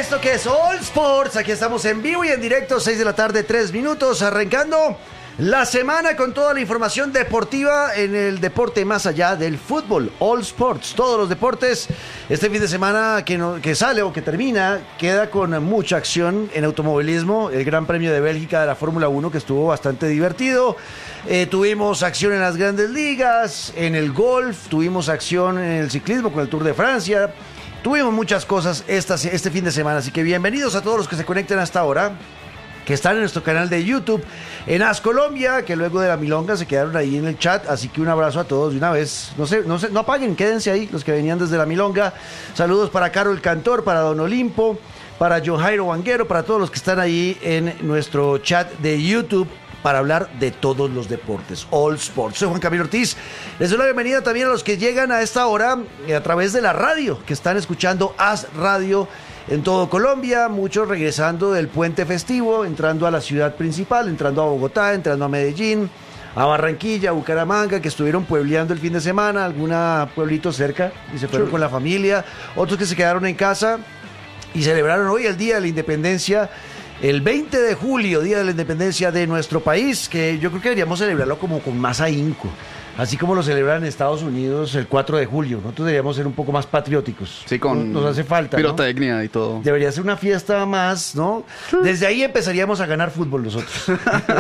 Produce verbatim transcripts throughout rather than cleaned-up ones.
esto que es All Sports. Aquí estamos en vivo y en directo, seis de la tarde, tres minutos, arrancando la semana con toda la información deportiva en el deporte más allá del fútbol. All Sports, todos los deportes. Este fin de semana que, no, que sale o que termina, queda con mucha acción en automovilismo. El Gran Premio de Bélgica de la Fórmula uno, que estuvo bastante divertido. Eh, tuvimos acción en las grandes ligas, en el golf, tuvimos acción en el ciclismo con el Tour de Francia. Tuvimos muchas cosas esta, este fin de semana, así que bienvenidos a todos los que se conecten hasta ahora, que están en nuestro canal de YouTube, en As Colombia, que luego de la milonga se quedaron ahí en el chat, así que un abrazo a todos de una vez. No sé, no sé, no apaguen, quédense ahí, los que venían desde la milonga. Saludos para Carol Cantor, para Don Olimpo, para John Jairo Vanguero, para todos los que están ahí en nuestro chat de YouTube, para hablar de todos los deportes, All Sports. Soy Juan Camilo Ortiz. Les doy la bienvenida también a los que llegan a esta hora eh, a través de la radio, que están escuchando As Radio en todo Colombia, muchos regresando del puente festivo, entrando a la ciudad principal, entrando a Bogotá, entrando a Medellín, a Barranquilla, a Bucaramanga, que estuvieron puebleando el fin de semana, alguna pueblito cerca, y se fueron sí. con la familia, otros que se quedaron en casa y celebraron hoy el Día de la Independencia, el veinte de julio, Día de la Independencia de nuestro país, que yo creo que deberíamos celebrarlo como con más ahínco, así como lo celebran en Estados Unidos el cuatro de julio. Nosotros deberíamos ser un poco más patrióticos. Sí, con nos, nos hace falta, pirotecnia, ¿no? Y todo. Debería ser una fiesta más, ¿no? Desde ahí empezaríamos a ganar fútbol nosotros.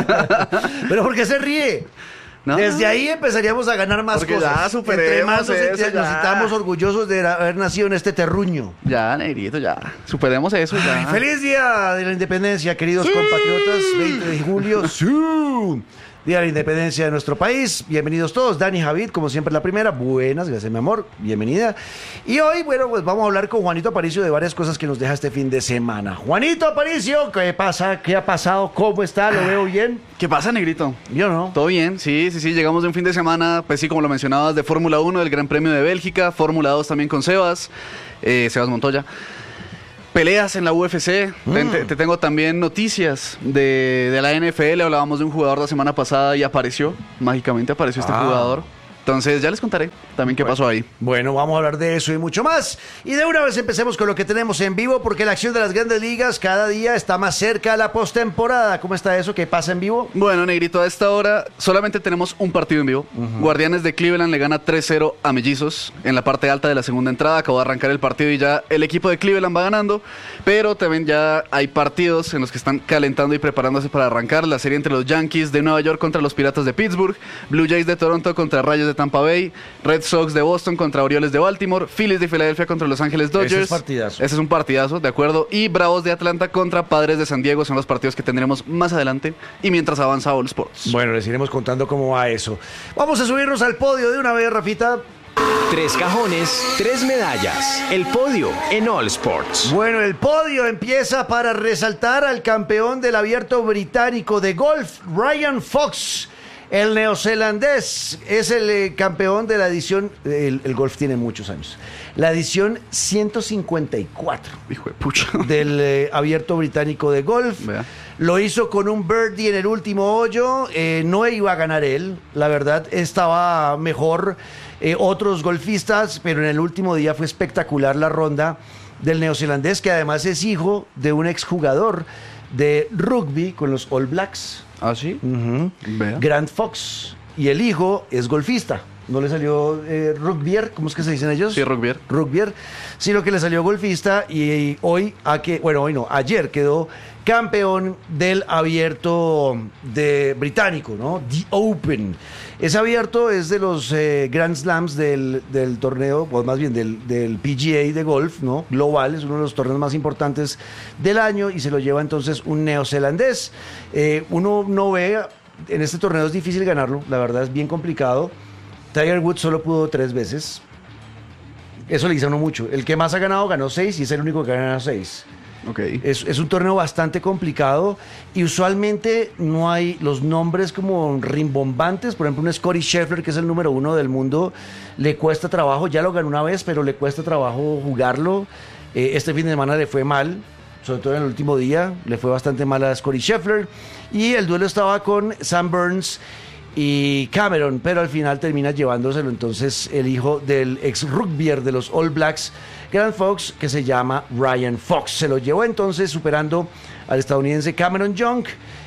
Pero ¿por qué se ríe? No. Desde ahí empezaríamos a ganar más Porque cosas. Ya superemos más nos, eso, nos ya. sintamos orgullosos de haber nacido en este terruño. Ya, negrito, ya. Superemos eso, ya. Ay, feliz Día de la Independencia, queridos sí. compatriotas. veinte de julio. ¡Sí! Día de la Independencia de nuestro país. Bienvenidos todos. Dani Javid, como siempre, la primera. Buenas, gracias, mi amor. Bienvenida. Y hoy, bueno, pues vamos a hablar con Juanito Aparicio de varias cosas que nos deja este fin de semana. Juanito Aparicio, ¿qué pasa? ¿Qué ha pasado? ¿Cómo está? ¿Lo veo bien? ¿Qué pasa, negrito? ¿Yo no? Todo bien, sí, sí, sí. Llegamos de un fin de semana, pues sí, como lo mencionabas, de Fórmula uno, del Gran Premio de Bélgica, Fórmula dos también con Sebas, eh, Sebas Montoya. Peleas en la U F C, mm. te, te tengo también noticias de, de la N F L, hablábamos de un jugador la semana pasada y apareció, mágicamente apareció este ah. jugador. Entonces ya les contaré también qué bueno, pasó ahí. Bueno, vamos a hablar de eso y mucho más. Y de una vez empecemos con lo que tenemos en vivo, porque la acción de las grandes ligas cada día está más cerca a la postemporada. ¿Cómo está eso? ¿Qué pasa en vivo? Bueno, negrito, a esta hora solamente tenemos un partido en vivo. Uh-huh. Guardianes de Cleveland le gana tres cero a Mellizos en la parte alta de la segunda entrada. Acabó de arrancar el partido y ya el equipo de Cleveland va ganando. Pero también ya hay partidos en los que están calentando y preparándose para arrancar. La serie entre los Yankees de Nueva York contra los Piratas de Pittsburgh, Blue Jays de Toronto contra Rayos de Tampa Bay, Red Sox de Boston contra Orioles de Baltimore, Phillies de Filadelfia contra Los Ángeles Dodgers. Ese es partidazo. Ese es un partidazo, de acuerdo. Y Bravos de Atlanta contra Padres de San Diego son los partidos que tendremos más adelante y mientras avanza All Sports. Bueno, les iremos contando cómo va eso. Vamos a subirnos al podio de una vez, Rafita. Tres cajones, tres medallas. El podio en All Sports. Bueno, el podio empieza para resaltar al campeón del Abierto Británico de golf, Ryan Fox. El neozelandés es el eh, campeón de la edición, el, el golf tiene muchos años, la edición ciento cincuenta y cuatro Hijo de pucha. del eh, Abierto Británico de golf. Vea. Lo hizo con un birdie en el último hoyo, eh, no iba a ganar él, la verdad estaba mejor eh, otros golfistas, pero en el último día fue espectacular la ronda del neozelandés, que además es hijo de un exjugador de rugby con los All Blacks. ¿Ah, sí? Uh-huh. Grant Fox. Y el hijo es golfista. No le salió eh, rugbyer, ¿cómo es que se dicen ellos? Sí, rugbyer. Rugbyer, sino que le salió golfista y, y hoy, a que, bueno, hoy no, ayer quedó campeón del abierto de británico, ¿no? The Open. Ese abierto es de los eh, Grand Slams del, del torneo, o más bien del, del P G A de golf, ¿no? Global, es uno de los torneos más importantes del año y se lo lleva entonces un neozelandés. Eh, uno no ve, en este torneo es difícil ganarlo, la verdad es bien complicado. Tiger Woods solo pudo tres veces. Eso le dice a uno mucho. El que más ha ganado ganó seis y es el único que ha ganado seis. Okay. Es, es un torneo bastante complicado y usualmente no hay los nombres como rimbombantes. Por ejemplo, un Scottie Scheffler, que es el número uno del mundo, le cuesta trabajo. Ya lo ganó una vez, pero le cuesta trabajo jugarlo. Eh, este fin de semana le fue mal, sobre todo en el último día. Le fue bastante mal a Scottie Scheffler. Y el duelo estaba con Sam Burns y Cameron, pero al final termina llevándoselo entonces el hijo del ex rugbyer de los All Blacks, Grant Fox, que se llama Ryan Fox. Se lo llevó entonces superando al estadounidense Cameron Young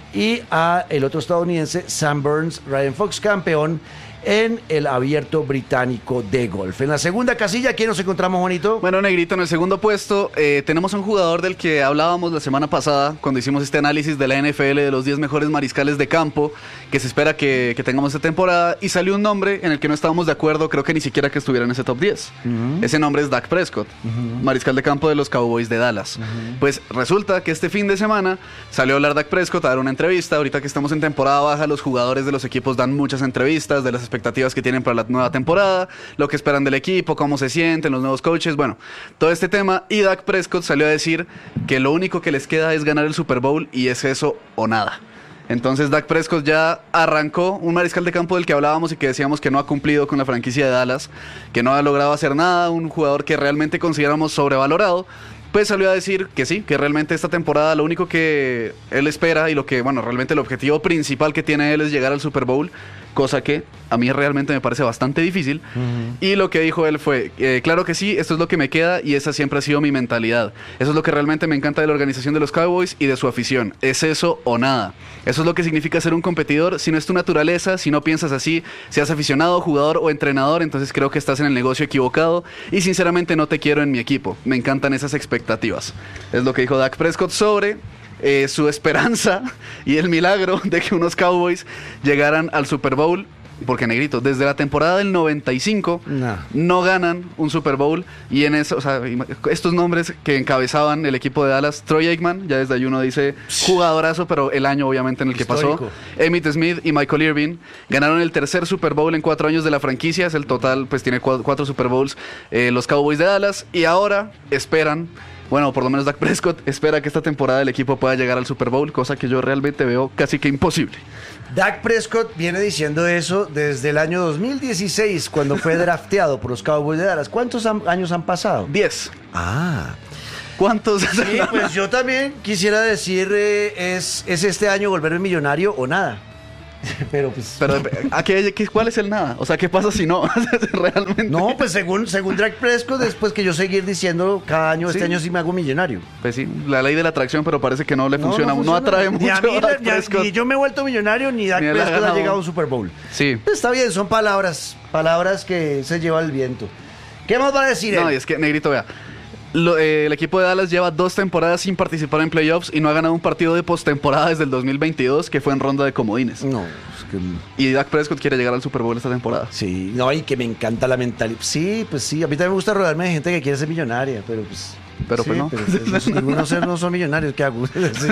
y a el otro estadounidense Sam Burns. Ryan Fox campeón en el abierto británico de golf. En la segunda casilla, ¿quién nos encontramos, Juanito? Bueno, Negrito, en el segundo puesto eh, tenemos a un jugador del que hablábamos la semana pasada cuando hicimos este análisis de la N F L de los diez mejores mariscales de campo que se espera que, que tengamos esta temporada, y salió un nombre en el que no estábamos de acuerdo, creo que ni siquiera que estuviera en ese top diez. Uh-huh. Ese nombre es Dak Prescott, uh-huh. mariscal de campo de los Cowboys de Dallas. Uh-huh. Pues resulta que este fin de semana salió a hablar Dak Prescott a dar una entrevista. Ahorita que estamos en temporada baja, los jugadores de los equipos dan muchas entrevistas de las expectativas que tienen para la nueva temporada, lo que esperan del equipo, cómo se sienten los nuevos coaches, bueno, todo este tema. Y Dak Prescott salió a decir que lo único que les queda es ganar el Super Bowl, y es eso o nada. Entonces Dak Prescott ya arrancó, un mariscal de campo del que hablábamos y que decíamos que no ha cumplido con la franquicia de Dallas, que no ha logrado hacer nada, un jugador que realmente consideramos sobrevalorado. Pues salió a decir que sí, que realmente esta temporada lo único que él espera y lo que, bueno, realmente el objetivo principal que tiene él es llegar al Super Bowl, cosa que a mí realmente me parece bastante difícil. Uh-huh. Y lo que dijo él fue, eh, claro que sí, esto es lo que me queda y esa siempre ha sido mi mentalidad. Eso es lo que realmente me encanta de la organización de los Cowboys y de su afición. Es eso o nada. Eso es lo que significa ser un competidor. Si no es tu naturaleza, si no piensas así, seas aficionado, jugador o entrenador, entonces creo que estás en el negocio equivocado y sinceramente no te quiero en mi equipo. Me encantan esas expectativas. Es lo que dijo Dak Prescott sobre eh, su esperanza y el milagro de que unos Cowboys llegaran al Super Bowl. Porque, Negrito, desde la temporada del noventa y cinco no. no ganan un Super Bowl. Y en eso, o sea, estos nombres que encabezaban el equipo de Dallas, Troy Aikman, ya desde ahí uno dice jugadorazo, pero el año obviamente en el que Histórico. pasó, Emmitt Smith y Michael Irvin ganaron el tercer Super Bowl en cuatro años de la franquicia. Es el total, pues tiene cuatro, cuatro Super Bowls eh, los Cowboys de Dallas. Y ahora esperan, bueno, por lo menos Dak Prescott espera que esta temporada el equipo pueda llegar al Super Bowl, cosa que yo realmente veo casi que imposible. Dak Prescott viene diciendo eso desde el año dos mil dieciséis, cuando fue drafteado por los Cowboys de Dallas. ¿Cuántos han, años han pasado? Diez. Ah. ¿Cuántos? Sí, pues yo también quisiera decir, eh, es, ¿es este año volverme millonario o nada? Pero pues... Pero, ¿a qué, qué, ¿cuál es el nada? O sea, ¿qué pasa si no? Realmente. No, pues según, según Dak Prescott, después que yo seguir diciendo cada año, este sí. año sí me hago millonario. Pues sí, la ley de la atracción, pero parece que no le no, funciona. No, funciona. no atrae mucho ni a mí, a Dak ni, Prescott. Ni yo me he vuelto millonario, ni Dak ni Prescott ha llegado a un Super Bowl. Sí. Está bien, son palabras, palabras que se lleva el viento. ¿Qué más va a decir él? No, y es que, Negrito, vea. Lo, eh, el equipo de Dallas lleva dos temporadas sin participar en playoffs y no ha ganado un partido de postemporada desde el dos mil veintidós, que fue en ronda de comodines. No, es que... Y Dak Prescott quiere llegar al Super Bowl esta temporada. Sí, no, y que me encanta la mentalidad. Sí, pues sí, a mí también me gusta rodearme de gente que quiere ser millonaria, pero pues... Pero sí, pues no. Pero, pues, ninguno ser, no son millonarios, ¿qué hago? Sí.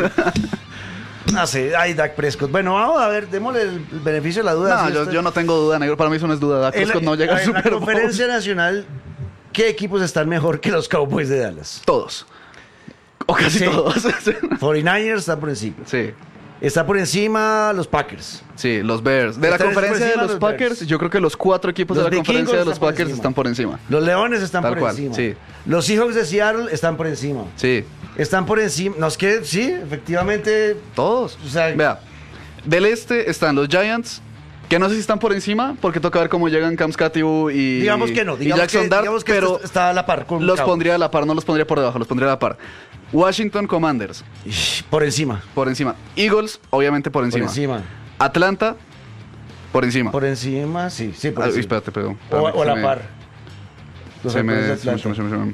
No sé, ay, Dak Prescott. Bueno, vamos a ver, démosle el beneficio de la duda. No, si yo, esto... yo no tengo duda, negro. Para mí eso no es duda. Dak Prescott no llega al Super Bowl. En la conferencia nacional, ¿qué equipos están mejor que los Cowboys de Dallas? Todos. O casi sí. todos. cuarenta y nueve están por encima. Sí. Está por encima los Packers. Sí, los Bears. De la conferencia de los, los Packers, Bears. Yo creo que los cuatro equipos los de la conferencia de los Packers están por encima. Los Leones están Tal por cual, encima. Sí. Los Seahawks de Seattle están por encima. Sí. Están por encima. No, es que sí, efectivamente. Todos. O sea, vea, del este están los Giants, que no sé si están por encima, porque toca ver cómo llegan Cam Skatibu y, digamos que no, digamos y Jackson que, Dart, digamos que pero está a la par con los Cowboys. pondría a la par, no los pondría por debajo, los pondría a la par. Washington Commanders. Por encima. Por encima. Eagles, obviamente por encima. Por encima. Atlanta, por encima. Por encima, sí, sí, por ah, encima. Espérate, perdón. O, o a la me, par. Los se me, se me, se me, se me,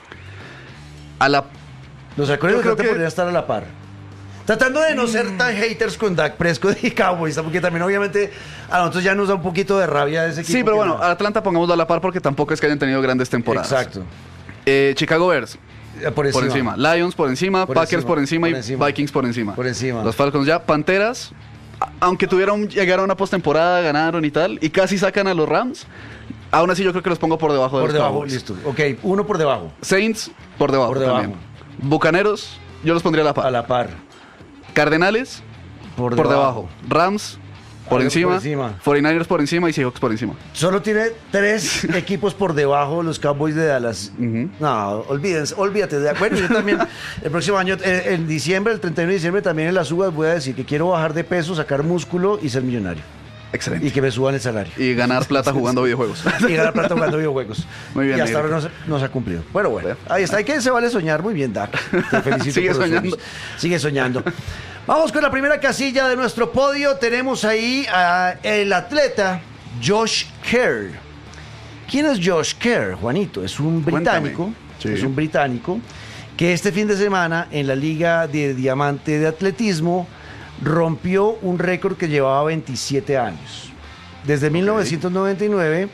a la... Los acuerdos de Atlanta que... podrían estar a la par. Tratando de no ser tan haters con Dak Prescott y Cowboys, porque también obviamente a nosotros ya nos da un poquito de rabia ese equipo. Sí, pero bueno, no. a Atlanta pongámoslo a la par porque tampoco es que hayan tenido grandes temporadas. Exacto. Eh, Chicago Bears. Por encima. por encima. Lions por encima, por Packers encima, por, encima por y encima. Vikings por encima. Por encima. Los Falcons ya. Panteras, aunque tuvieron llegar a una postemporada, ganaron y tal, y casi sacan a los Rams, aún así yo creo que los pongo por debajo de por los debajo, Cowboys. listo. Ok, uno por debajo. Saints por debajo, por debajo. también. Bucaneros, yo los pondría a la par. A la par. Cardenales por, por debajo. debajo. Rams por encima, por encima. cuarenta y nueve por encima y Seahawks por encima. Solo tiene tres equipos por debajo los Cowboys de Dallas. Uh-huh. No, olvídense, olvídate. De acuerdo, yo también el próximo año, eh, en diciembre, el treinta y uno de diciembre, también en las uvas voy a decir que quiero bajar de peso, sacar músculo y ser millonario. Excelente. Y que me suban el salario. Y ganar plata jugando videojuegos. Y ganar plata jugando videojuegos. Muy bien, y hasta Miguel. ahora no se, no se ha cumplido. Bueno, bueno. Ahí está. Hay que se vale soñar. Muy bien, Dak. Te felicito. Sigue por los soñando. sueños. Sigue soñando. Vamos con la primera casilla de nuestro podio. Tenemos ahí al atleta Josh Kerr. ¿Quién es Josh Kerr, Juanito? Es un británico. Sí. Es un británico que este fin de semana en la Liga de Diamante de Atletismo rompió un récord que llevaba veintisiete años. Desde okay. mil novecientos noventa y nueve,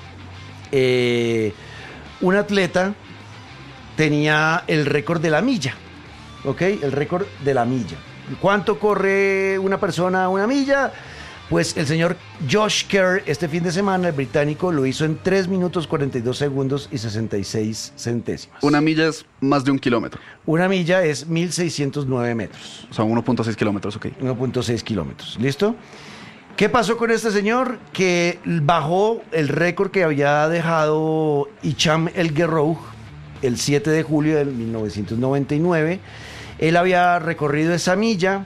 eh, un atleta tenía el récord de la milla, ¿ok? El récord de la milla. ¿Cuánto corre una persona una milla? Pues el señor Josh Kerr este fin de semana, el británico, lo hizo en tres minutos cuarenta y dos segundos y sesenta y seis centésimas. Una milla es más de un kilómetro. Una milla es mil seiscientos nueve metros. O sea, uno punto seis kilómetros, ok. uno punto seis kilómetros, ¿listo? ¿Qué pasó con este señor? Que bajó el récord que había dejado Hicham El Guerrouj el siete de julio de mil novecientos noventa y nueve. Él había recorrido esa milla,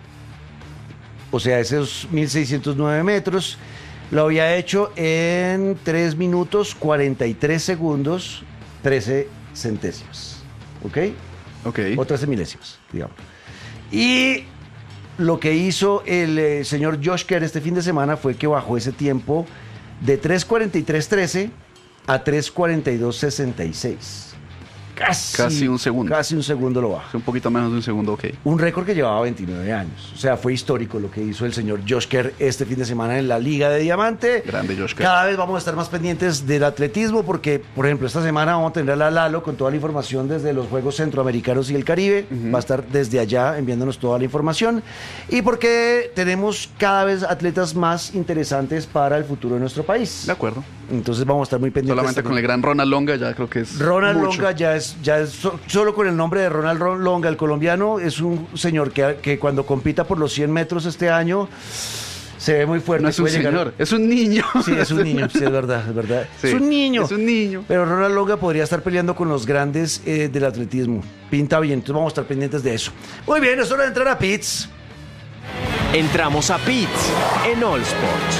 o sea, esos mil seiscientos nueve metros, lo había hecho en tres minutos cuarenta y tres segundos, trece centésimas. ¿Ok? Ok. O trece milésimas, digamos. Y lo que hizo el eh, señor Josh Kerr este fin de semana fue que bajó ese tiempo de tres cuarenta y tres trece a tres cuarenta y dos sesenta y seis. Casi, casi un segundo. Casi un segundo lo baja. Un poquito menos de un segundo, ok. Un récord que llevaba veintinueve años. O sea, fue histórico lo que hizo el señor Josh Kerr este fin de semana en la Liga de Diamante. Grande Josh Kerr. Cada vez vamos a estar más pendientes del atletismo porque, por ejemplo, esta semana vamos a tener a la Lalo con toda la información desde los Juegos Centroamericanos y el Caribe. Uh-huh. Va a estar desde allá enviándonos toda la información. Y porque tenemos cada vez atletas más interesantes para el futuro de nuestro país. De acuerdo. Entonces vamos a estar muy pendientes. Solamente con el gran Ronald Longa ya creo que es Ronald mucho. Longa ya es, ya es so, solo con el nombre de Ronald Longa, el colombiano, es un señor que, que cuando compita por los cien metros este año se ve muy fuerte. No es un llegar... señor, es un niño. Sí, es un niño, sí, es verdad, es verdad. Sí, es un niño. Es un niño. Pero Ronald Longa podría estar peleando con los grandes eh, del atletismo. Pinta bien, entonces vamos a estar pendientes de eso. Muy bien, es hora de entrar a Pits. Entramos a Pits en All Sports.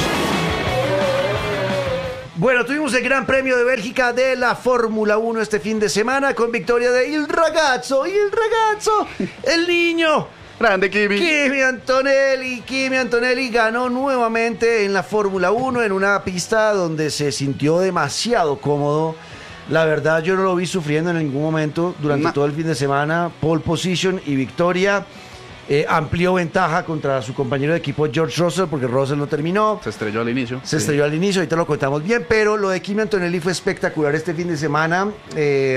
Bueno, tuvimos el Gran Premio de Bélgica de la Fórmula uno este fin de semana con victoria de Il Ragazzo, Il Ragazzo, el niño. Grande Kimi. Kimi Antonelli. Kimi Antonelli ganó nuevamente en la Fórmula uno en una pista donde se sintió demasiado cómodo. La verdad, yo no lo vi sufriendo en ningún momento durante no. todo el fin de semana. Pole position y victoria. Eh, amplió ventaja contra su compañero de equipo George Russell porque Russell no terminó. Se estrelló al inicio. Se sí. estrelló al inicio, ahorita lo contamos bien, pero lo de Kimi Antonelli fue espectacular este fin de semana. Eh,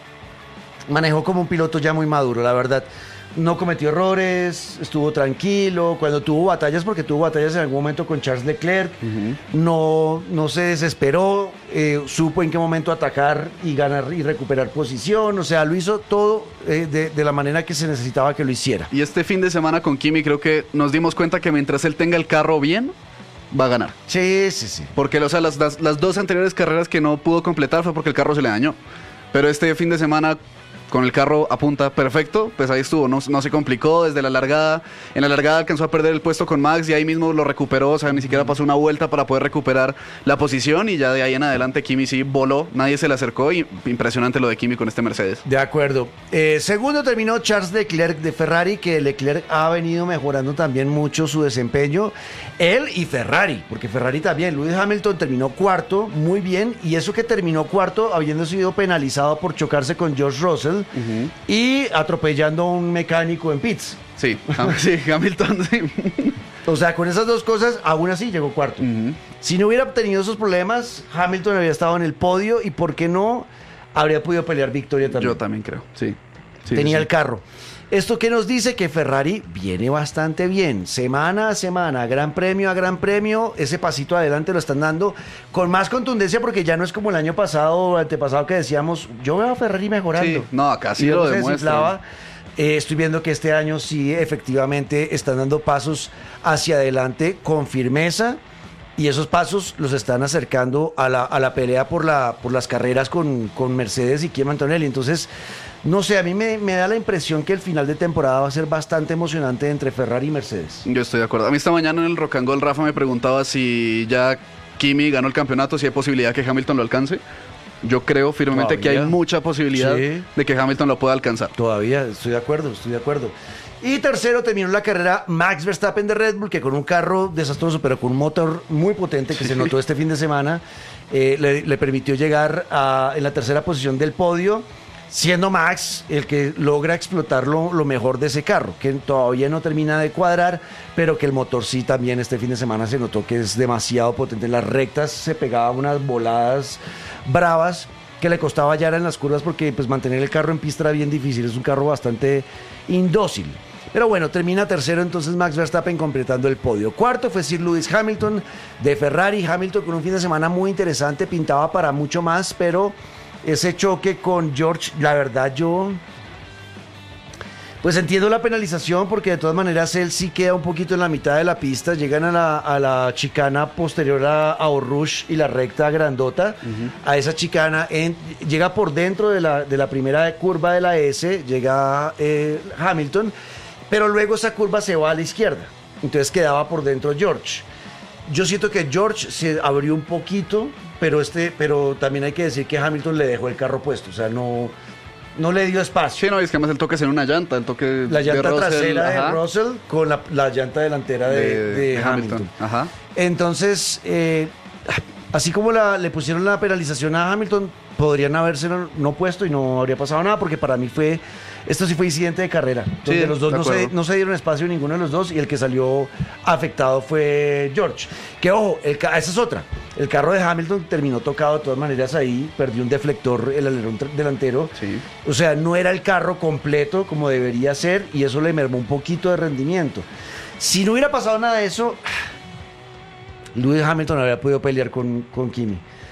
manejó como un piloto ya muy maduro, la verdad. No cometió errores, estuvo tranquilo. Cuando tuvo batallas, porque tuvo batallas en algún momento con Charles Leclerc, uh-huh. no, no se desesperó, eh, supo en qué momento atacar y ganar y recuperar posición. O sea, lo hizo todo eh, de, de la manera que se necesitaba que lo hiciera. Y este fin de semana con Kimi creo que nos dimos cuenta que mientras él tenga el carro bien, va a ganar. Sí, sí, sí. Porque o sea, las, las, las dos anteriores carreras que no pudo completar fue porque el carro se le dañó. Pero este fin de semana, con el carro a punta perfecto, pues ahí estuvo, no, no se complicó desde la largada. En la largada alcanzó a perder el puesto con Max y ahí mismo lo recuperó, o sea, ni siquiera pasó una vuelta para poder recuperar la posición y ya de ahí en adelante Kimi sí voló, nadie se le acercó y impresionante lo de Kimi con este Mercedes. De acuerdo. Eh, segundo terminó Charles Leclerc de Ferrari, que Leclerc ha venido mejorando también mucho su desempeño, él y Ferrari, porque Ferrari también. Lewis Hamilton terminó cuarto, muy bien, y eso que terminó cuarto habiendo sido penalizado por chocarse con George Russell. Uh-huh. Y atropellando a un mecánico en pits. Sí, sí, Hamilton, sí. O sea, con esas dos cosas, aún así llegó cuarto. Uh-huh. Si no hubiera tenido esos problemas, Hamilton habría estado en el podio y, ¿por qué no? Habría podido pelear victoria también. Yo también creo, sí. sí Tenía sí. el carro. Esto que nos dice que Ferrari viene bastante bien, semana a semana, gran premio a gran premio, ese pasito adelante lo están dando con más contundencia porque ya no es como el año pasado o antepasado que decíamos, yo veo a Ferrari mejorando. Sí, no, acá sí lo demuestra. Eh, estoy viendo que este año sí efectivamente están dando pasos hacia adelante con firmeza y esos pasos los están acercando a la, a la pelea por, la, por las carreras con, con Mercedes y Kimi Antonelli. Entonces, no sé, a mí me, me da la impresión que el final de temporada va a ser bastante emocionante entre Ferrari y Mercedes. Yo estoy de acuerdo. A mí esta mañana en el Rock and Roll Rafa me preguntaba si ya Kimi ganó el campeonato, si hay posibilidad que Hamilton lo alcance. Yo creo firmemente Todavía. que hay mucha posibilidad Sí. de que Hamilton lo pueda alcanzar. Todavía, estoy de acuerdo, estoy de acuerdo. Y tercero terminó la carrera Max Verstappen de Red Bull, que con un carro desastroso, pero con un motor muy potente que Sí. se notó este fin de semana, eh, le, le permitió llegar a, en la tercera posición del podio, siendo Max el que logra explotar lo, lo mejor de ese carro, que todavía no termina de cuadrar, pero que el motor sí también este fin de semana se notó que es demasiado potente. En las rectas se pegaba unas voladas bravas que le costaba hallar en las curvas porque pues mantener el carro en pista era bien difícil, es un carro bastante indócil. Pero bueno, termina tercero entonces Max Verstappen completando el podio. Cuarto fue Sir Lewis Hamilton de Ferrari. Hamilton con un fin de semana muy interesante, pintaba para mucho más, pero ese choque con George, la verdad yo pues entiendo la penalización porque de todas maneras él sí queda un poquito en la mitad de la pista, llegan a la, a la chicana posterior a, a Eau Rouge y la recta grandota, uh-huh. a esa chicana, en, llega por dentro de la, de la primera curva de la S, llega eh, Hamilton, pero luego esa curva se va a la izquierda, entonces quedaba por dentro George. Yo siento que George se abrió un poquito, pero, este, pero también hay que decir que Hamilton le dejó el carro puesto, o sea, no... No le dio espacio. Sí, no, es que además el toque es en una llanta, el toque La llanta de Russell, trasera ajá, de Russell con la, la llanta delantera de, de, de, de Hamilton. Hamilton. Ajá. Entonces, eh, así como la, le pusieron la penalización a Hamilton, podrían haberse no, no puesto y no habría pasado nada, porque para mí fue, esto sí fue incidente de carrera, donde Sí, los dos de no se, acuerdo. no se dieron espacio ninguno de los dos y el que salió afectado fue George. Que ojo, el, esa es otra. El carro de Hamilton terminó tocado de todas maneras ahí, perdió un deflector, el alerón tra- delantero. Sí. O sea, no era el carro completo como debería ser y eso le mermó un poquito de rendimiento. Si no hubiera pasado nada de eso, Lewis Hamilton habría podido pelear con, con Kimi.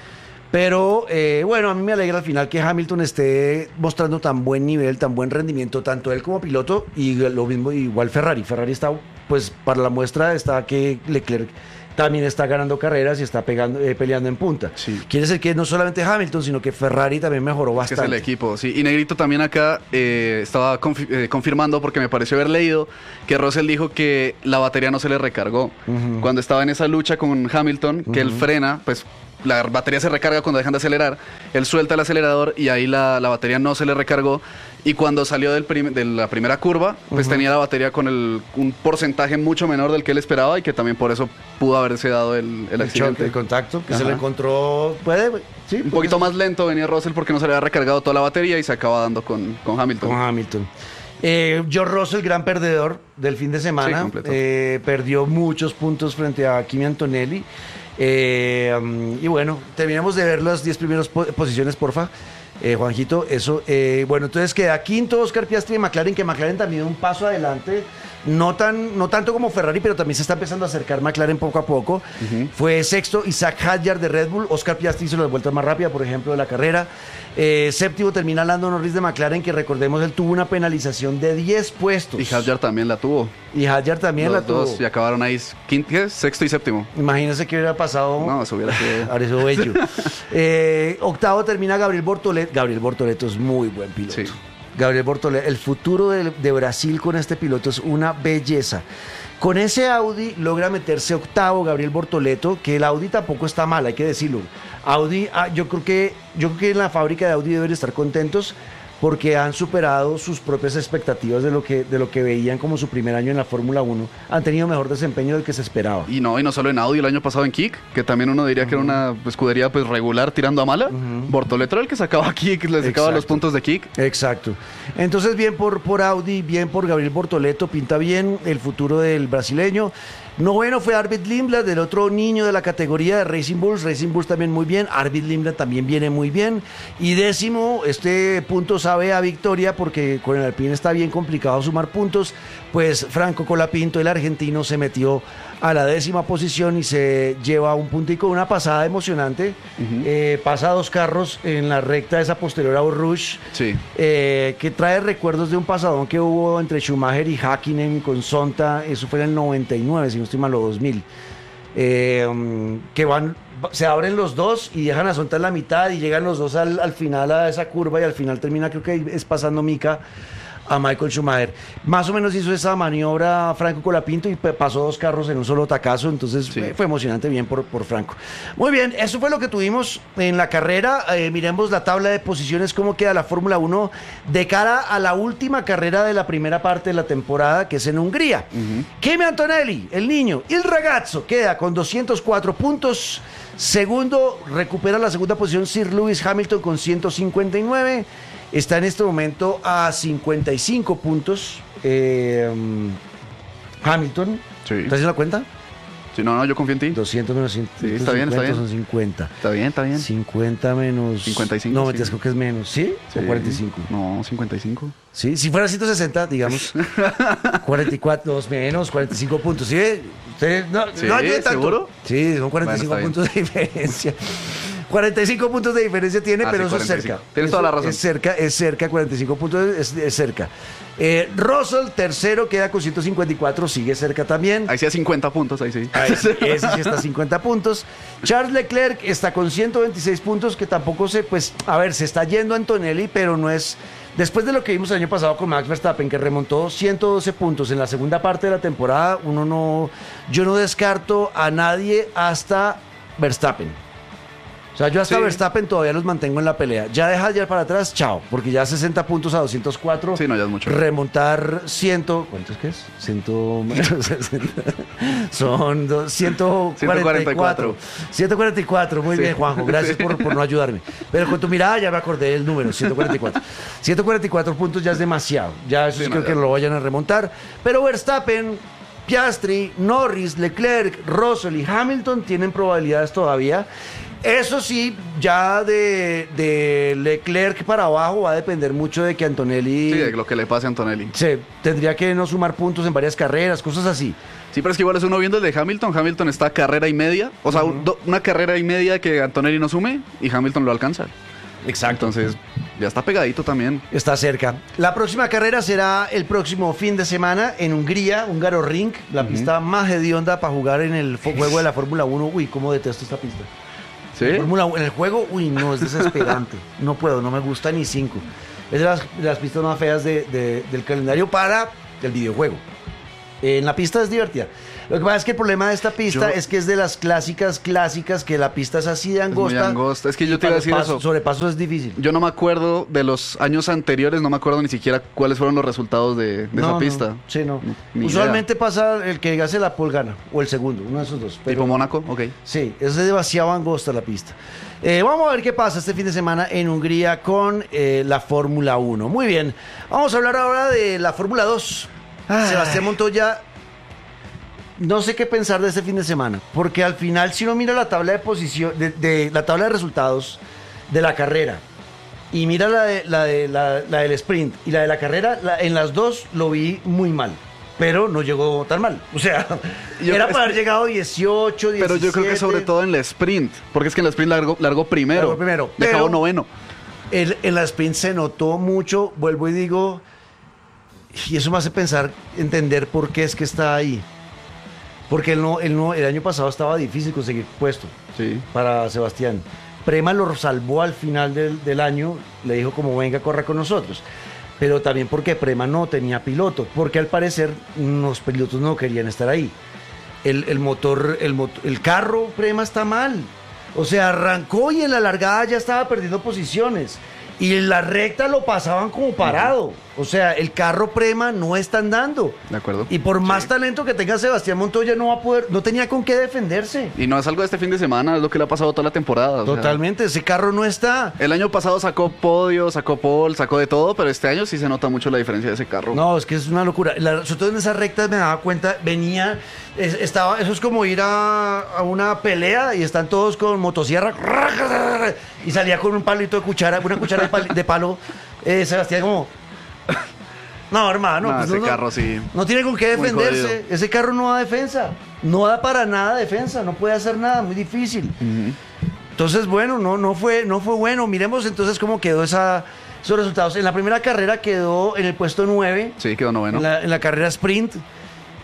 Pero eh, bueno, a mí me alegra al final que Hamilton esté mostrando tan buen nivel, tan buen rendimiento, tanto él como piloto, y lo mismo igual Ferrari. Ferrari está, pues para la muestra está que Leclerc también está ganando carreras y está pegando, eh, peleando en punta. Sí. Quiere decir que no solamente Hamilton, sino que Ferrari también mejoró Que bastante. es el equipo, sí. Y Negrito también acá eh, estaba confi- eh, confirmando, porque me pareció haber leído que Russell dijo que la batería no se le recargó. Ujú. Cuando estaba en esa lucha con Hamilton, que él frena, pues la batería se recarga cuando dejan de acelerar, él suelta el acelerador y ahí la, la batería no se le recargó. Y cuando salió del prim- de la primera curva, pues Ujú. tenía la batería con el, un porcentaje mucho menor del que él esperaba y que también por eso pudo haberse dado el, el El choque, accidente. el contacto, que se Ajá. le encontró, puede, sí, Un poquito más lento venía Russell porque no se le había recargado toda la batería y se acaba dando con, con Hamilton. con Hamilton. Eh, George Russell, gran perdedor del fin de semana, Sí, completo. eh, perdió muchos puntos frente a Kimi Antonelli. Eh, um, y bueno, terminamos de ver las diez primeras po- posiciones, porfa. Eh, Juanjito, eso, eh, bueno, entonces queda quinto Oscar Piastri de McLaren, que McLaren también da un paso adelante, no tan, no tanto como Ferrari, pero también se está empezando a acercar McLaren poco a poco. Ujú. Fue sexto Isaac Hadjar de Red Bull, Oscar Piastri hizo las vueltas más rápidas, por ejemplo, de la carrera. Eh, séptimo termina Lando Norris de McLaren, que recordemos, él tuvo una penalización de diez puestos. Y Hadjar también la tuvo. Y Hadjar también Los la tuvo. dos y acabaron ahí quinto, ¿qué? Sexto y séptimo. Imagínense que hubiera pasado. No, eso hubiera sido... Arezo bello. Eh, octavo termina Gabriel Bortoleto. Gabriel Bortoleto es muy buen piloto. Sí. Gabriel Bortoleto, el futuro de, de Brasil con este piloto es una belleza. Con ese Audi logra meterse octavo Gabriel Bortoleto, que el Audi tampoco está mal, hay que decirlo. Audi, ah, yo creo que yo creo que en la fábrica de Audi deben estar contentos porque han superado sus propias expectativas de lo que de lo que veían como su primer año en la Fórmula uno. Han tenido mejor desempeño del que se esperaba. Y no, y no solo en Audi, el año pasado en Kik, que también uno diría que era una escudería pues regular tirando a mala. Ujú. Bortoleto era el que sacaba a Kik, le sacaba Exacto. los puntos de Kik. Exacto. Entonces, bien por, por Audi, bien por Gabriel Bortoleto, pinta bien el futuro del brasileño. Noveno fue Arvid Lindblad, del otro niño de la categoría de Racing Bulls. Racing Bulls también muy bien. Arvid Lindblad también viene muy bien. Y décimo, este punto sabe a victoria porque con el Alpine está bien complicado sumar puntos. Pues Franco Colapinto, el argentino, se metió a la décima posición y se lleva un puntico, una pasada emocionante. Ujú. Eh, pasa dos carros en la recta esa posterior a Eau Rouge. Sí. Eh, que trae recuerdos de un pasadón que hubo entre Schumacher y Häkkinen con Sonta, eso fue en el noventa y nueve, si no estoy mal, o dos mil. eh, que van, se abren los dos y dejan a Sonta en la mitad y llegan los dos al, al final a esa curva y al final termina, creo que es pasando Mika a Michael Schumacher. Más o menos hizo esa maniobra Franco Colapinto y pasó dos carros en un solo tacazo, entonces sí. fue emocionante, bien por, por Franco. Muy bien, eso fue lo que tuvimos en la carrera. Eh, miremos la tabla de posiciones, cómo queda la Fórmula uno de cara a la última carrera de la primera parte de la temporada, que es en Hungría. Uh-huh. Kimi Antonelli, el niño, il ragazzo, queda con doscientos cuatro puntos. Segundo, recupera la segunda posición Sir Lewis Hamilton con ciento cincuenta y nueve. Está en este momento a cincuenta y cinco puntos. Eh, Hamilton. Sí. ¿Estás haciendo la cuenta? Sí, no, no, yo confío en ti. doscientos menos ciento cincuenta. Sí, está bien, está bien. Son cincuenta. Está bien, está bien. cincuenta menos... cincuenta y cinco. No, sí. mentiras, creo que es menos. ¿Sí? sí. ¿O cuarenta y cinco? No, cincuenta y cinco. Sí, si fuera ciento sesenta, digamos. cuarenta y cuatro, dos menos, cuarenta y cinco puntos. ¿Sí? ¿Usted no, sí, no ayude tanto? ¿Seguro? Sí, son cuarenta y cinco bueno, puntos de diferencia. cuarenta y cinco puntos de diferencia tiene, ah, pero sí, eso es cerca. Tienes eso toda la razón. Es cerca, es cerca, cuarenta y cinco puntos es, es cerca. Eh, Russell, tercero, queda con ciento cincuenta y cuatro, sigue cerca también. Ahí sí a cincuenta puntos, ahí sí. Ahí, ese sí está a cincuenta puntos. Charles Leclerc está con ciento veintiséis puntos, que tampoco se, pues, a ver, se está yendo Antonelli, pero no es... Después de lo que vimos el año pasado con Max Verstappen, que remontó ciento doce puntos en la segunda parte de la temporada, uno no... Yo no descarto a nadie hasta Verstappen. O sea, yo hasta sí. Verstappen todavía los mantengo en la pelea. Ya deja ya para atrás, chao. Porque ya sesenta puntos a doscientos cuatro. Sí, no, ya es mucho. Remontar cien... ¿Cuánto es que es? cien... Son ciento cuarenta y cuatro. ciento cuarenta y cuatro, muy sí. bien, Juanjo. Gracias sí. por, por no ayudarme. Pero con tu mirada ya me acordé del número, ciento cuarenta y cuatro. ciento cuarenta y cuatro puntos ya es demasiado. Ya eso sí, creo no, ya. que lo vayan a remontar. Pero Verstappen, Piastri, Norris, Leclerc, Russell y Hamilton tienen probabilidades todavía. Eso sí, ya de, de Leclerc para abajo va a depender mucho de que Antonelli... Sí, de lo que le pase a Antonelli. Sí, tendría que no sumar puntos en varias carreras, cosas así. Sí, pero es que igual es uno viendo el de Hamilton. Hamilton está carrera y media. O sea, uh-huh. do, una carrera y media que Antonelli no sume y Hamilton lo alcanza. Exacto. Entonces, ya está pegadito también. Está cerca. La próxima carrera será el próximo fin de semana en Hungría, Hungaroring, la uh-huh. pista más hedionda para jugar en el juego de la Fórmula uno. Uy, cómo detesto esta pista. ¿Sí? Fórmula uno, en el juego, uy, no, es desesperante. No puedo, no me gusta ni cinco. Es de las, de las pistas más feas de, de, del calendario para el videojuego. Eh, en la pista es divertida. Lo que pasa es que el problema de esta pista yo, es que es de las clásicas, clásicas, que la pista es así de angosta. Es muy angosta. Es que yo te iba a decir pasos, eso. Sobrepaso es difícil. Yo no me acuerdo de los años anteriores, no me acuerdo ni siquiera cuáles fueron los resultados de, de no, esa no, pista. Sí, no. Ni Usualmente idea. Pasa el que hace la pole gana, o el segundo, uno de esos dos. Pero, ¿tipo Mónaco? Ok. Sí, es demasiado angosta la pista. Eh, vamos a ver qué pasa este fin de semana en Hungría con eh, la Fórmula uno. Muy bien, vamos a hablar ahora de la Fórmula dos. Ay. Sebastián Montoya, no sé qué pensar de este fin de semana, porque al final si uno mira la tabla de posición, de, de la tabla de resultados de la carrera y mira la, de, la, de, la, la del sprint y la de la carrera, la, en las dos lo vi muy mal. Pero no llegó tan mal. O sea, yo, era para haber que, llegado dieciocho, diecisiete. Pero yo creo que sobre todo en la sprint. Porque es que en la sprint largó, largó primero. Largó primero. Y acabó noveno. El, en la sprint se notó mucho. Vuelvo y digo. Y eso me hace pensar, entender por qué es que está ahí. Porque él no, él no, el año pasado estaba difícil conseguir puesto. Sí. Para Sebastián. Prema lo salvó al final del, del año. Le dijo como venga, corra con nosotros. Pero también porque Prema no tenía piloto, porque al parecer los pilotos no querían estar ahí. El, el motor, el, motor, el carro Prema está mal. O sea, arrancó y en la largada ya estaba perdiendo posiciones. Y en la recta lo pasaban como parado. O sea, el carro Prema no está andando. De acuerdo. Y por más sí. talento que tenga Sebastián Montoya, no va a poder, no tenía con qué defenderse. Y no es algo de este fin de semana, es lo que le ha pasado toda la temporada. Totalmente, o sea, ese carro no está. El año pasado sacó podio, sacó pole, sacó de todo, pero este año sí se nota mucho la diferencia de ese carro. No, es que es una locura. La, sobre todo en esas rectas me daba cuenta, venía, es, estaba, eso es como ir a, a una pelea y están todos con motosierra y salía con un palito de cuchara, una cuchara de, pal, de palo, eh, Sebastián como... No, hermano, no, pues ese no, carro sí. No tiene con qué defenderse. Ese carro no da defensa. No da para nada defensa. No puede hacer nada. Muy difícil. Uh-huh. Entonces, bueno, no, no, fue, no fue bueno. Miremos entonces cómo quedó esa, esos resultados. En la primera carrera quedó en el puesto nueve. Sí, quedó noveno. En la, en la carrera sprint.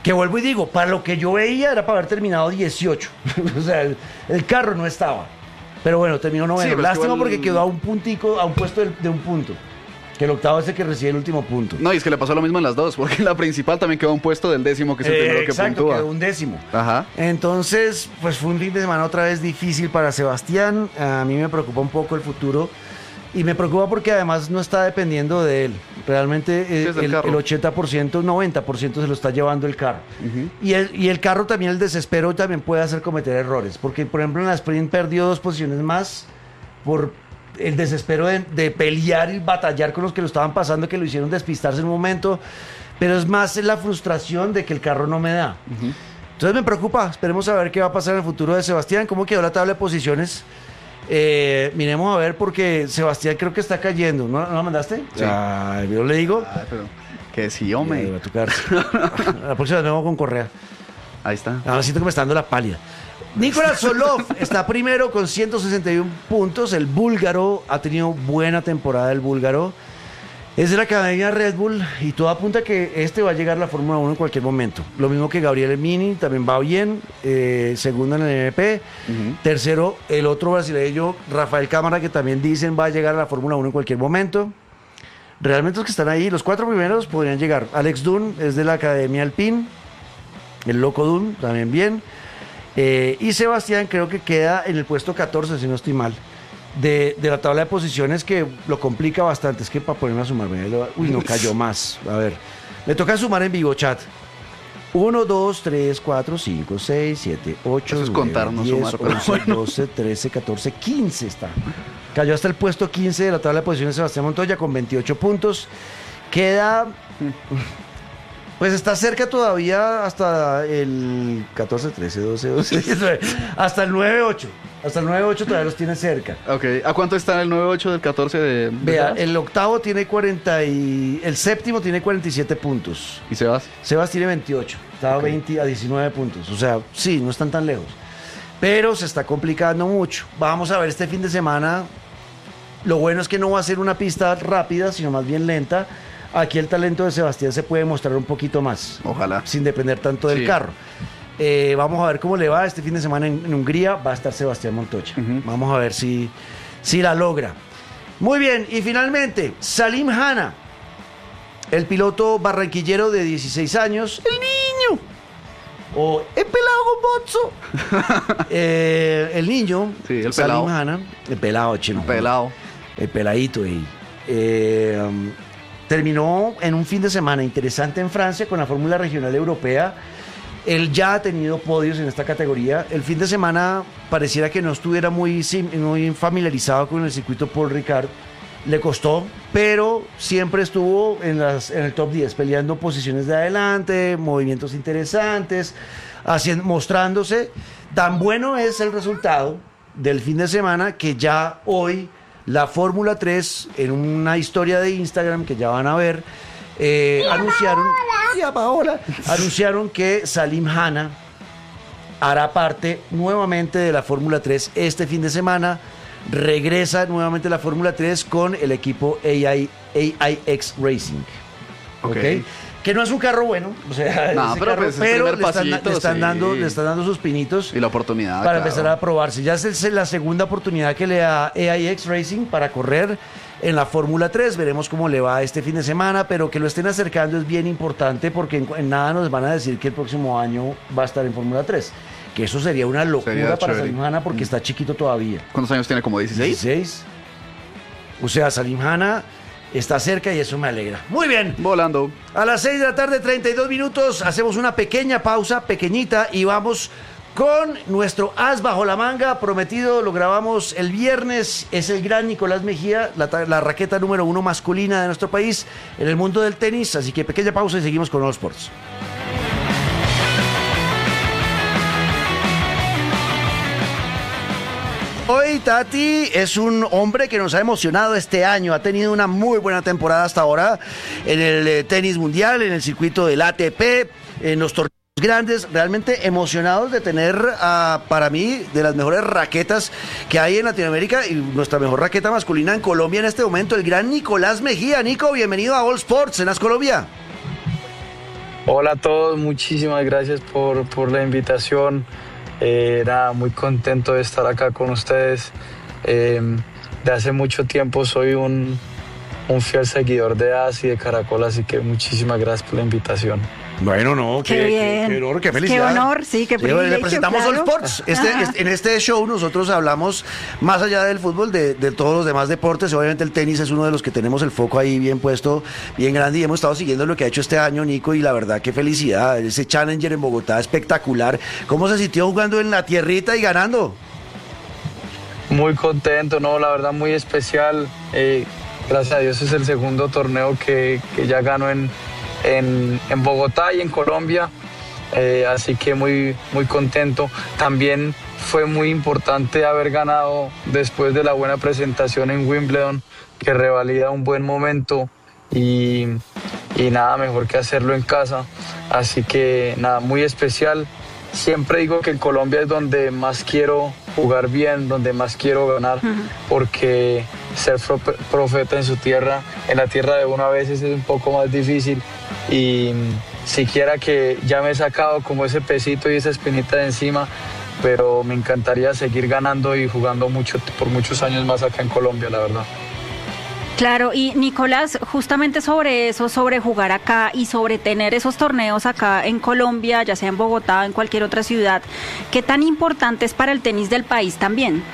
Que vuelvo y digo, para lo que yo veía era para haber terminado dieciocho. O sea, el, el carro no estaba. Pero bueno, terminó noveno. Sí, Lástima igual... porque quedó a un puntico, a un puesto de, de un punto. Que el octavo es el que recibe el último punto. No, y es que le pasó lo mismo en las dos, porque en la principal también quedó un puesto del décimo, que es el Eh, primero que exacto, puntúa. quedó un décimo. Ajá. Entonces, pues fue un fin de semana otra vez difícil para Sebastián. A mí me preocupa un poco el futuro. Y me preocupa porque además no está dependiendo de él. Realmente eh, es del el, carro. el ochenta por ciento, noventa por ciento se lo está llevando el carro. Ujú. y, el, y el carro también, el desespero también puede hacer cometer errores. Porque, por ejemplo, en la sprint perdió dos posiciones más por el desespero de, de pelear y batallar con los que lo estaban pasando, que lo hicieron despistarse en un momento. Pero es más la frustración de que el carro no me da. Ujú. Entonces me preocupa. Esperemos a ver qué va a pasar en el futuro de Sebastián. ¿Cómo quedó la tabla de posiciones? Eh, miremos a ver, porque Sebastián creo que está cayendo. ¿No, ¿no la mandaste? Sí. Ay, yo le digo. Ay, pero que sí, Me hombre. va a tocar. La próxima vez me voy con Correa. Ahí está. Ahora siento que me está dando la pálida. Nicolás Solov está primero con ciento sesenta y uno puntos. El búlgaro ha tenido buena temporada. El búlgaro es de la academia Red Bull y todo apunta a que este va a llegar a la Fórmula uno en cualquier momento. Lo mismo que Gabriel Mini, también va bien. Eh, segundo en el M P. Ujú. Tercero, el otro brasileño, Rafael Cámara, que también dicen va a llegar a la Fórmula uno en cualquier momento. Realmente los que están ahí, los cuatro primeros podrían llegar. Alex Dunn es de la Academia Alpine. El Loco Dunn también bien. Eh, y Sebastián creo que queda en el puesto catorce, si no estoy mal, de, de la tabla de posiciones, que lo complica bastante. Es que para ponerme a sumar, lo- uy, no cayó más. A ver, me toca sumar en vivo, chat. uno, dos, tres, cuatro, cinco, seis, siete, ocho, Eso es contar, no sumar, pero once, bueno. doce, trece, catorce, quince está. Cayó hasta el puesto quince de la tabla de posiciones Sebastián Montoya con veintiocho puntos. Queda... Pues está cerca todavía hasta el catorce, trece, doce, doce, diecinueve, hasta el nueve ocho. Hasta el nueve ocho todavía los tiene cerca. Ok, ¿a cuánto está el nueve ocho del catorce de, de Vea, Sebas? el octavo tiene cuarenta y... El séptimo tiene cuarenta y siete puntos. ¿Y Sebas? Sebas tiene veintiocho. Está Ok. veinte a diecinueve puntos. O sea, sí, no están tan lejos. Pero se está complicando mucho. Vamos a ver este fin de semana. Lo bueno es que no va a ser una pista rápida, sino más bien lenta. Aquí el talento de Sebastián se puede mostrar un poquito más, Ojalá. sin depender tanto del Sí. carro. Eh, vamos a ver cómo le va este fin de semana en, en Hungría. Va a estar Sebastián Montoya. Ujú. Vamos a ver si, si la logra. Muy bien, y finalmente, Salim Hanna, el piloto barranquillero de dieciséis años, el niño, o el pelado con bozo. Eh, el niño, Sí, el Salim pelado. Hanna, el pelado chino. Pelado. El peladito ahí. Eh, um, terminó en un fin de semana interesante en Francia con la Fórmula Regional Europea. Él ya ha tenido podios en esta categoría. El fin de semana pareciera que no estuviera muy, sim- muy familiarizado con el circuito Paul Ricard. Le costó, pero siempre estuvo en, las, en el top diez, peleando posiciones de adelante, movimientos interesantes, haciendo, mostrándose. Tan bueno es el resultado del fin de semana que ya hoy la Fórmula tres, en una historia de Instagram que ya van a ver, eh, anunciaron, ¡Tía Paola! anunciaron que Salim Hanna hará parte nuevamente de la Fórmula tres este fin de semana. Regresa nuevamente a la Fórmula tres con el equipo A I, A I X Racing. ¿Ok? Ok. Que no es un carro bueno, o sea, No, ese pero carro, pues es pero primer le están, pasito, le están sí. dando, le están dando sus pinitos Y la oportunidad. para claro. empezar a probarse. Ya es el- la segunda oportunidad que le da A I X Racing para correr en la Fórmula tres. Veremos cómo le va este fin de semana, pero que lo estén acercando es bien importante, porque en, en nada nos van a decir que el próximo año va a estar en Fórmula tres. Que eso sería una locura Sería para chévere. Salim Hanna, porque está chiquito todavía. ¿Cuántos años tiene? ¿Como dieciséis? dieciséis. O sea, Salim Hanna está cerca y eso me alegra. Muy bien. Volando. A las seis de la tarde, treinta y dos minutos, hacemos una pequeña pausa, pequeñita, y vamos con nuestro as bajo la manga, prometido, lo grabamos el viernes, es el gran Nicolás Mejía, la, ta- la raqueta número uno masculina de nuestro país en el mundo del tenis, así que pequeña pausa y seguimos con All Sports. Hoy Tati es un hombre que nos ha emocionado este año, ha tenido una muy buena temporada hasta ahora en el eh, tenis mundial, en el circuito del A T P, en los torneos grandes, realmente emocionados de tener a, para mí, de las mejores raquetas que hay en Latinoamérica y nuestra mejor raqueta masculina en Colombia en este momento, el gran Nicolás Mejía. Nico, bienvenido a All Sports en As Colombia. Hola a todos, muchísimas gracias por, por la invitación. Eh, nada, muy contento de estar acá con ustedes. Eh, de hace mucho tiempo soy un, un fiel seguidor de A S y de Caracol, así que muchísimas gracias por la invitación. Bueno, no, qué, qué, bien. qué, qué honor, qué felicidad. Qué honor, sí, qué privilegio. Le presentamos claro. All Sports. Este, este, en este show nosotros hablamos, más allá del fútbol, de, de todos los demás deportes. Obviamente el tenis es uno de los que tenemos el foco ahí bien puesto, bien grande, y hemos estado siguiendo lo que ha hecho este año, Nico, y la verdad, qué felicidad. Ese Challenger en Bogotá, espectacular. ¿Cómo se sintió jugando en la tierrita y ganando? Muy contento, no, la verdad muy especial. Eh, gracias a Dios es el segundo torneo que, que ya gano en, en, en Bogotá y en Colombia, eh, así que muy, muy contento. También fue muy importante haber ganado después de la buena presentación en Wimbledon, que revalida un buen momento y, y nada mejor que hacerlo en casa, así que nada, muy especial. Siempre digo que en Colombia es donde más quiero jugar bien, donde más quiero ganar, uh-huh. porque ser profeta en su tierra, en la tierra de uno a veces es un poco más difícil, y siquiera que ya me he sacado como ese pesito y esa espinita de encima, pero me encantaría seguir ganando y jugando mucho por muchos años más acá en Colombia, la verdad. Claro, y Nicolás, justamente sobre eso, sobre jugar acá y sobre tener esos torneos acá en Colombia, ya sea en Bogotá o en cualquier otra ciudad, ¿qué tan importante es para el tenis del país también?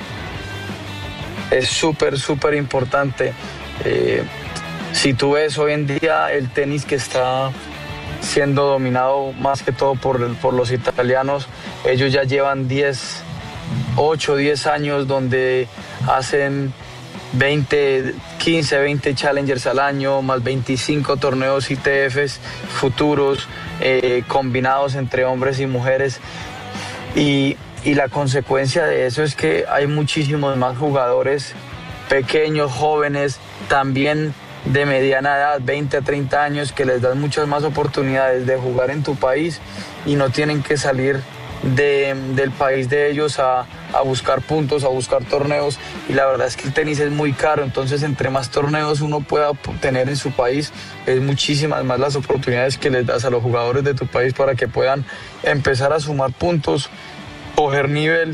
Es súper, súper importante. Eh, si tú ves hoy en día el tenis que está siendo dominado más que todo por, por los italianos, ellos ya llevan diez, ocho, diez años donde hacen veinte, quince, veinte challengers al año, más veinticinco torneos I T Fs futuros, eh, combinados entre hombres y mujeres. Y, y la consecuencia de eso es que hay muchísimos más jugadores pequeños, jóvenes, también de mediana edad, veinte a treinta años, que les dan muchas más oportunidades de jugar en tu país y no tienen que salir de, del país de ellos a, a buscar puntos, a buscar torneos, y la verdad es que el tenis es muy caro, entonces entre más torneos uno pueda tener en su país, es muchísimas más las oportunidades que les das a los jugadores de tu país para que puedan empezar a sumar puntos, coger nivel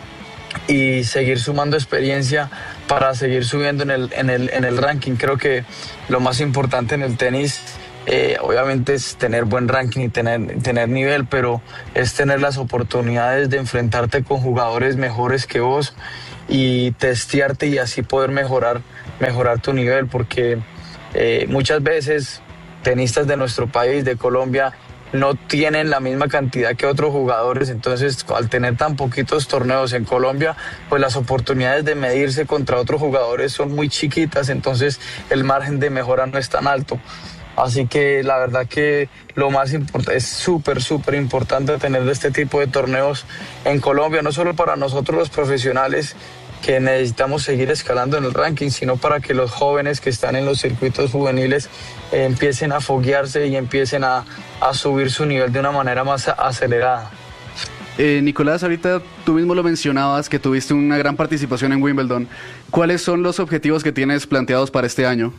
y seguir sumando experiencia para seguir subiendo en el, en el, en el ranking. Creo que lo más importante en el tenis Eh, obviamente es tener buen ranking y tener, tener nivel, pero es tener las oportunidades de enfrentarte con jugadores mejores que vos y testearte y así poder mejorar, mejorar tu nivel, porque eh, muchas veces tenistas de nuestro país, de Colombia, no tienen la misma cantidad que otros jugadores, entonces al tener tan poquitos torneos en Colombia, pues las oportunidades de medirse contra otros jugadores son muy chiquitas, entonces el margen de mejora no es tan alto. Así que la verdad que lo más importante, es súper, súper importante tener este tipo de torneos en Colombia, no solo para nosotros los profesionales que necesitamos seguir escalando en el ranking, sino para que los jóvenes que están en los circuitos juveniles eh, empiecen a foguearse y empiecen a, a subir su nivel de una manera más acelerada. Eh, Nicolás, ahorita tú mismo lo mencionabas, que tuviste una gran participación en Wimbledon. ¿Cuáles son los objetivos que tienes planteados para este año?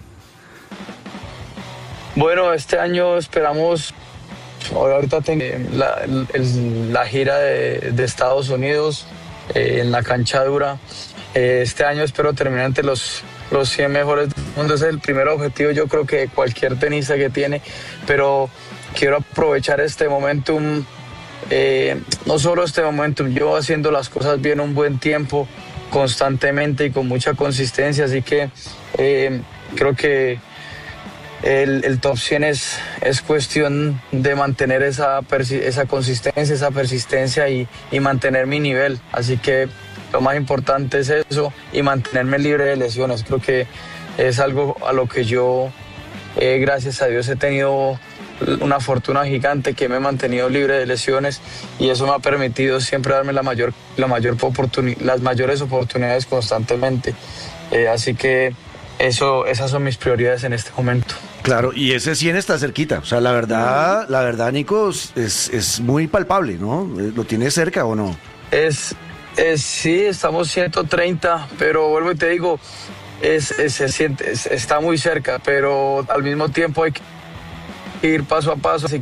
Bueno, este año esperamos, ahorita tengo la, el, la gira de, de Estados Unidos eh, en la cancha dura. Eh, este año espero terminar entre los, los cien mejores del mundo. Ese es el primer objetivo, yo creo que cualquier tenista que tiene, pero quiero aprovechar este momentum, eh, no solo este momentum, yo haciendo las cosas bien un buen tiempo, constantemente y con mucha consistencia, así que eh, creo que El, el top cien es, es cuestión de mantener esa, esa consistencia, esa persistencia y, y mantener mi nivel. Así que lo más importante es eso y mantenerme libre de lesiones. Creo que es algo a lo que yo, eh, gracias a Dios, he tenido una fortuna gigante, que me he mantenido libre de lesiones y eso me ha permitido siempre darme la mayor, la mayor oportuni- las mayores oportunidades constantemente. Eh, así que eso, esas son mis prioridades en este momento. Claro, y ese cien está cerquita, o sea, la verdad, la verdad, Nico, es, es muy palpable, ¿no? ¿Lo tienes cerca o no? Es, es sí, estamos ciento treinta, pero vuelvo y te digo, es, es, se siente, es, está muy cerca, pero al mismo tiempo hay que ir paso a paso, así que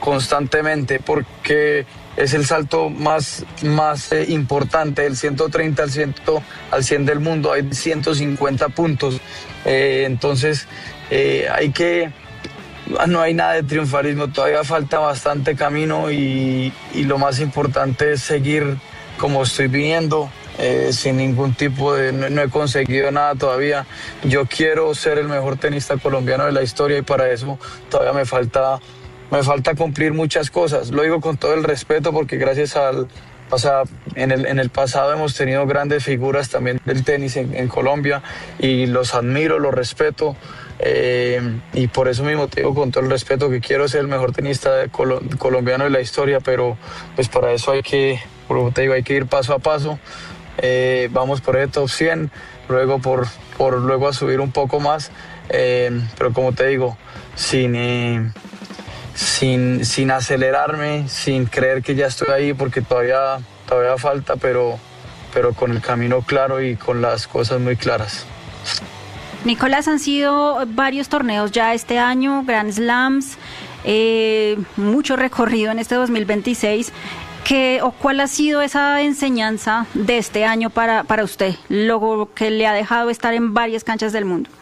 constantemente, porque es el salto más, más eh, importante, del ciento treinta al, cien, al cien del mundo, hay ciento cincuenta puntos, eh, entonces eh, hay que, no hay nada de triunfalismo, todavía falta bastante camino y, y lo más importante es seguir como estoy viniendo. Eh, sin ningún tipo de, no, no he conseguido nada todavía. Yo quiero ser el mejor tenista colombiano de la historia y para eso todavía me falta, me falta cumplir muchas cosas. Lo digo con todo el respeto porque gracias al, o sea, en el, en el pasado hemos tenido grandes figuras también del tenis en, en Colombia y los admiro, los respeto. Eh, y por eso mismo te digo con todo el respeto que quiero ser el mejor tenista de colo, colombiano de la historia, pero pues para eso hay que, como te digo, hay que ir paso a paso. Eh, vamos por el top cien, luego por, por luego a subir un poco más, eh, pero como te digo, sin, eh, sin, sin acelerarme, sin creer que ya estoy ahí, porque todavía, todavía falta, pero, pero con el camino claro y con las cosas muy claras. Nicolás, han sido varios torneos ya este año, Grand Slams, eh, mucho recorrido en este dos mil veintiséis. ¿Qué, o cuál ha sido esa enseñanza de este año para, para usted, lo que le ha dejado estar en varias canchas del mundo?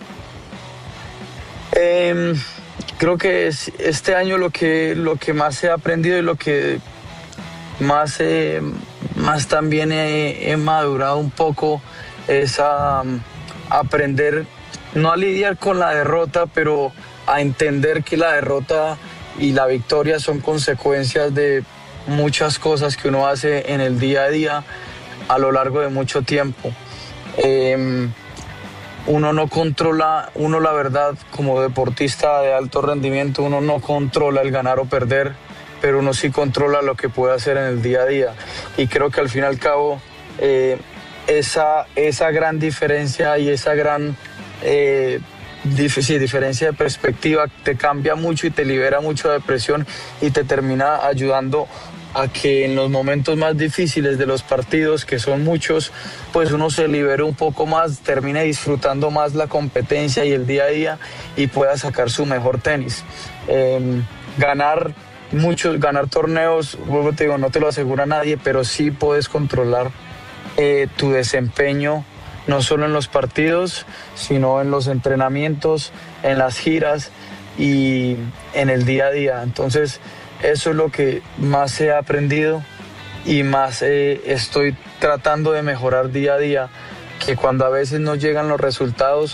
Eh, creo que es este año lo que, lo que más he aprendido y lo que más, eh, más también he, he madurado un poco es a, a aprender, no a lidiar con la derrota, pero a entender que la derrota y la victoria son consecuencias de muchas cosas que uno hace en el día a día a lo largo de mucho tiempo. Eh, uno no controla, uno la verdad como deportista de alto rendimiento, uno no controla el ganar o perder, pero uno sí controla lo que puede hacer en el día a día. Y creo que al fin y al cabo eh, esa, esa gran diferencia y esa gran eh, dif- sí, diferencia de perspectiva te cambia mucho y te libera mucho de presión y te termina ayudando a que en los momentos más difíciles de los partidos, que son muchos, pues uno se libere un poco más, termine disfrutando más la competencia y el día a día y pueda sacar su mejor tenis. Eh, ganar muchos, ganar torneos, luego te digo, no te lo asegura nadie, pero sí puedes controlar eh, tu desempeño, no solo en los partidos, sino en los entrenamientos, en las giras y en el día a día. Entonces, eso es lo que más he aprendido y más eh, estoy tratando de mejorar día a día, que cuando a veces no llegan los resultados,